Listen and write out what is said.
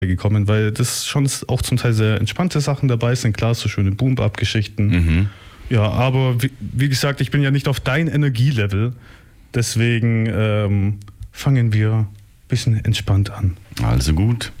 gekommen, weil das schon auch zum Teil sehr entspannte Sachen dabei sind. Klar, so schöne Boom-Bap-Geschichten. Ja, aber wie gesagt, ich bin ja nicht auf dein Energielevel. Deswegen fangen wir ein bisschen entspannt an. Also gut.